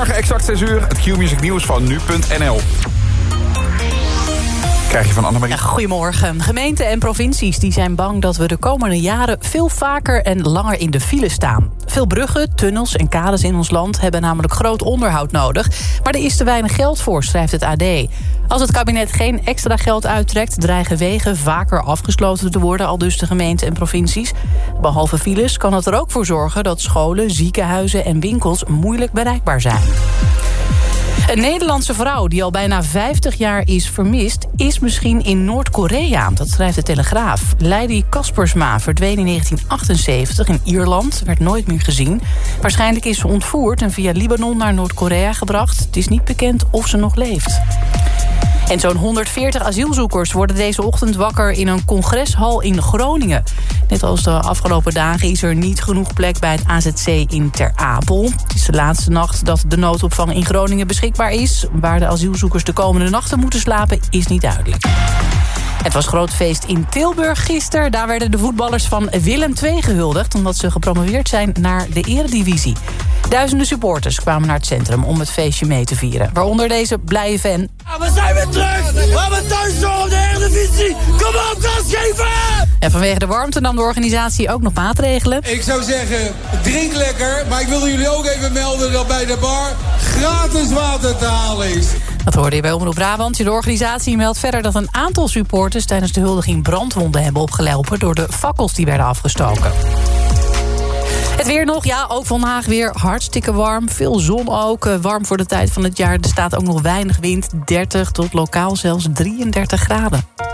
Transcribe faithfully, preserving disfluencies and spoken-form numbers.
Morgen exact zes uur, het Q-Music nieuws van nu punt n l. Krijg je van Annemarie. Ja, goedemorgen. Gemeenten en provincies die zijn bang dat we de komende jaren veel vaker en langer in de file staan. Veel bruggen, tunnels en kades in ons land hebben namelijk groot onderhoud nodig. Maar er is te weinig geld voor, schrijft het A D. Als het kabinet geen extra geld uittrekt, dreigen wegen vaker afgesloten te worden, aldus de gemeenten en provincies. Behalve files kan het er ook voor zorgen dat scholen, ziekenhuizen en winkels moeilijk bereikbaar zijn. Een Nederlandse vrouw die al bijna vijftig jaar is vermist, is misschien in Noord-Korea. Dat schrijft de Telegraaf. Leili Kaspersma verdween in negentien achtenzeventig in Ierland, werd nooit meer gezien. Waarschijnlijk is ze ontvoerd en via Libanon naar Noord-Korea gebracht. Het is niet bekend of ze nog leeft. En zo'n honderdveertig asielzoekers worden deze ochtend wakker in een congreshal in Groningen. Net als de afgelopen dagen is er niet genoeg plek bij het A Z C in Ter Apel. Het is de laatste nacht dat de noodopvang in Groningen beschikbaar is. Waar de asielzoekers de komende nachten moeten slapen is niet duidelijk. Het was groot feest in Tilburg gisteren. Daar werden de voetballers van Willem twee gehuldigd, omdat ze gepromoveerd zijn naar de eredivisie. Duizenden supporters kwamen naar het centrum om het feestje mee te vieren. Waaronder deze blije fan. Ja, we zijn weer terug! We hebben thuis door op de eredivisie! Kom op, gas geven! En vanwege de warmte nam de organisatie ook nog maatregelen. Ik zou zeggen, drink lekker. Maar ik wil jullie ook even melden dat bij de bar gratis water te halen is. Dat hoorde je bij Omroep Brabant. De organisatie meldt verder dat een aantal supporters tijdens de huldiging brandwonden hebben opgelopen door de fakkels die werden afgestoken. Het weer nog, ja, ook vandaag weer hartstikke warm. Veel zon ook, warm voor de tijd van het jaar. Er staat ook nog weinig wind, dertig tot lokaal zelfs drieëndertig graden.